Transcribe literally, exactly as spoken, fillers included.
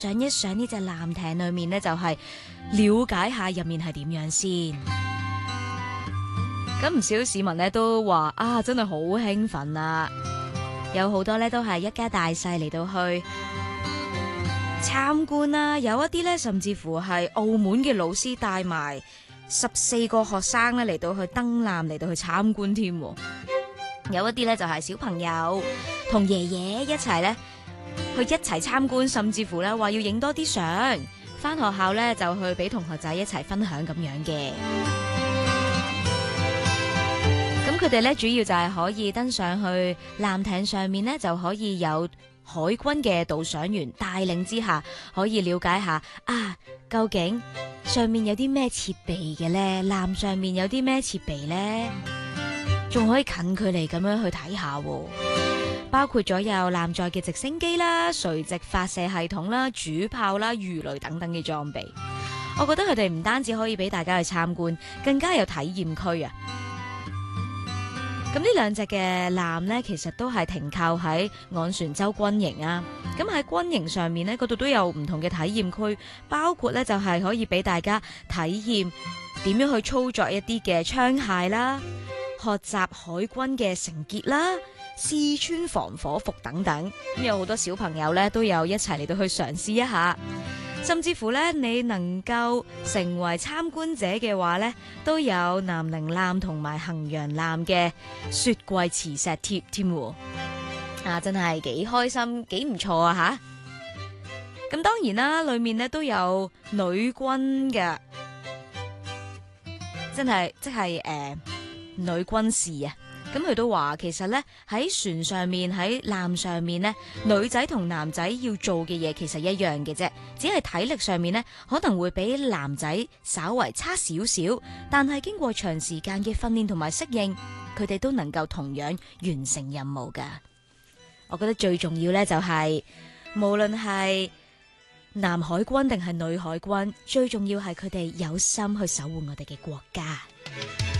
上一上呢隻艦艇裏面呢，就係了解下入面係點樣先。咁唔少市民呢都話啊，真係好興奮啊！有好多呢都係一家大細嚟到去參觀啦，有一啲呢甚至乎係澳門嘅老師帶埋十四個學生呢嚟到去登艦嚟到去參觀添。有一啲呢就係小朋友同爺爺一齊呢去一齊參觀，甚至乎呢話要影多啲相，返學校呢就去俾同學仔一齊分享咁樣嘅。咁佢哋咧主要就係可以登上去艦艇上面咧，就可以有海軍嘅導賞員帶領之下，可以了解下啊，究竟上面有啲咩設備嘅咧？艦上面有啲咩設備咧？仲可以近距離咁樣去睇下，包括咗有艦載嘅直升機啦、垂直發射系統啦、主炮啦、魚雷等等嘅裝備。我覺得佢哋唔單止可以俾大家去參觀，更加有體驗區啊！咁呢兩隻嘅艦呢，其實都係停靠喺昂船洲軍營啊。咁喺軍營上面呢，嗰度都有唔同嘅體驗區，包括呢就係可以俾大家體驗點樣去操作一啲嘅槍械啦，學習海軍嘅繩結啦、試穿防火服等等。咁有好多小朋友呢都有一齊嚟到去嘗試一下。甚至乎咧，你能夠成為參觀者嘅話咧，都有南寧艦同埋衡陽艦嘅雪櫃磁石貼添喎。啊，真係幾開心，幾唔錯啊吓！咁當然啦，裏面咧都有女軍嘅，真係即係誒、呃、女軍士啊。咁佢都話，其實咧喺船上面喺艦上面咧，女仔同男仔要做嘅嘢其實一樣嘅啫，只係體力上面咧可能會比男仔稍為差少少，但係經過長時間嘅訓練同埋適應，佢哋都能夠同樣完成任務噶。我覺得最重要咧就係、是，無論係男海軍定係女海軍，最重要係佢哋有心去守護我哋嘅國家。